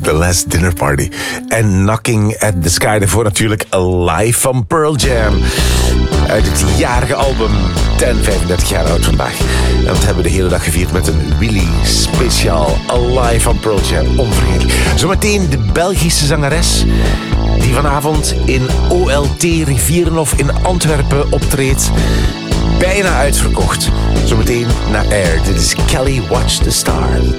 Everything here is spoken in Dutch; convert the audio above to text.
The Last Dinner Party. En Knocking at the Sky. Daarvoor natuurlijk Alive van Pearl Jam. Uit het jarige album. 35 jaar oud vandaag. En dat hebben we de hele dag gevierd met een Willy speciaal. Alive van Pearl Jam. Onvergetelijk. Zometeen de Belgische zangeres die vanavond in OLT Rivierenhof in Antwerpen optreedt. Bijna uitverkocht. Zometeen naar Air. Dit is Kelly Watch the Stars.